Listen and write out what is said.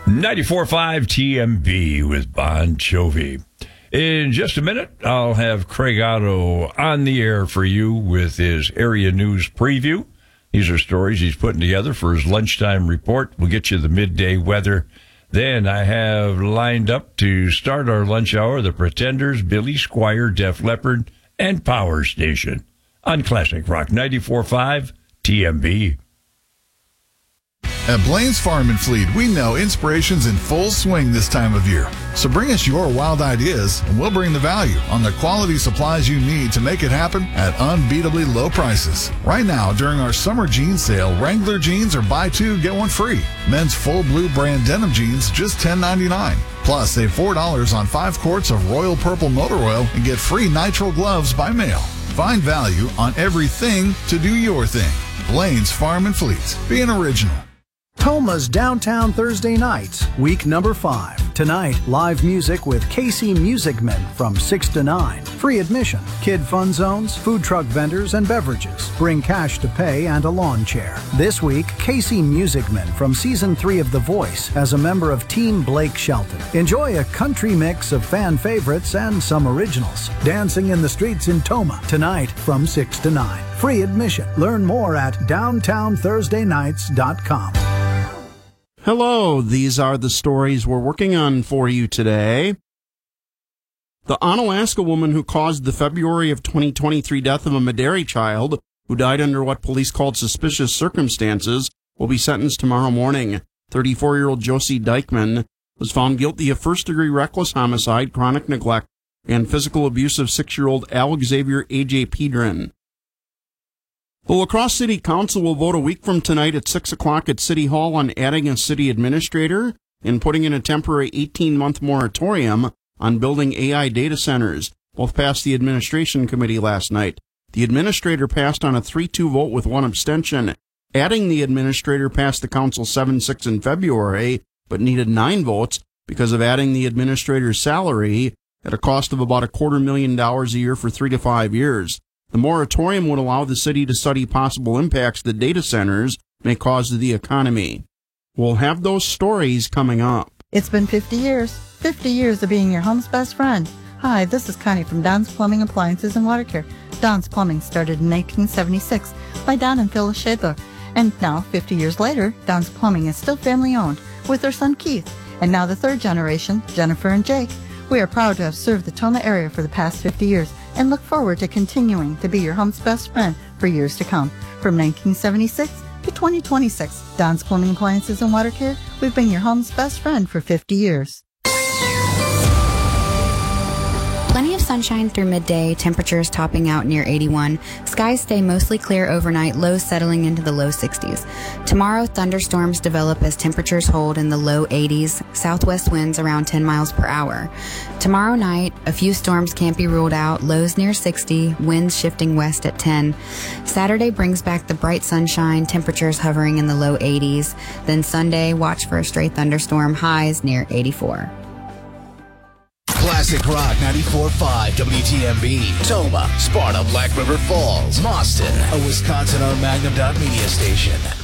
94.5 TMB with Bon Jovi. In just a minute, I'll have Craig Otto on the air for you with his area news preview. These are stories he's putting together for his lunchtime report. We'll get you the midday weather. Then I have lined up to start our lunch hour the Pretenders, Billy Squier, Def Leppard, and Power Station on Classic Rock 94.5 TMB. At Blaine's Farm and Fleet, we know inspiration's in full swing this time of year. So bring us your wild ideas, and we'll bring the value on the quality supplies you need to make it happen at unbeatably low prices. Right now, during our summer jeans sale, Wrangler jeans are buy two, get one free. Men's full blue brand denim jeans, just $10.99. Plus, save $4 on 5 quarts of Royal Purple Motor Oil and get free nitrile gloves by mail. Find value on everything to do your thing. Blaine's Farm and Fleet. Be an original. Toma's Downtown Thursday Nights, week number 5. Tonight, live music with KC Music Men from 6 to 9. Free admission, kid fun zones, food truck vendors, and beverages. Bring cash to pay and a lawn chair. This week, KC Music Men from Season 3 of The Voice as a member of Team Blake Shelton. Enjoy a country mix of fan favorites and some originals. Dancing in the streets in Toma, tonight from 6 to 9. Free admission. Learn more at downtownthursdaynights.com. Hello, these are the stories we're working on for you today. The Onalaska woman who caused the February of 2023 death of a Medairi child, who died under what police called suspicious circumstances, will be sentenced tomorrow morning. 34-year-old Josie Dykeman was found guilty of first-degree reckless homicide, chronic neglect, and physical abuse of 6-year-old Alex Xavier A.J. Pedron. The La Crosse City Council will vote a week from tonight at 6 o'clock at City Hall on adding a city administrator and putting in a temporary 18-month moratorium on building AI data centers. Both passed the administration committee last night. The administrator passed on a 3-2 vote with 1 abstention. Adding the administrator passed the council 7-6 in February, but needed 9 votes because of adding the administrator's salary at a cost of about $250,000 a year for 3 to 5 years. The moratorium would allow the city to study possible impacts that data centers may cause to the economy. We'll have those stories coming up. It's been 50 years. 50 years of being your home's best friend. Hi, this is Connie from Don's Plumbing Appliances and Water Care. Don's Plumbing started in 1976 by Don and Phyllis Shadler. And now, 50 years later, Don's Plumbing is still family-owned with their son Keith. And now the third generation, Jennifer and Jake. We are proud to have served the Toma area for the past 50 years and look forward to continuing to be your home's best friend for years to come. From 1976 to 2026, Don's Plumbing Appliances and Water Care, we've been your home's best friend for 50 years. Plenty of sunshine through midday, temperatures topping out near 81. Skies stay mostly clear overnight, lows settling into the low 60s. Tomorrow, thunderstorms develop as temperatures hold in the low 80s, southwest winds around 10 miles per hour. Tomorrow night, a few storms can't be ruled out, lows near 60, winds shifting west at 10. Saturday brings back the bright sunshine, temperatures hovering in the low 80s. Then Sunday, watch for a stray thunderstorm, highs near 84. Classic Rock 94.5 WTMB, Toma, Sparta, Black River Falls, Mauston, a Wisconsin-owned Magnum Dot media station.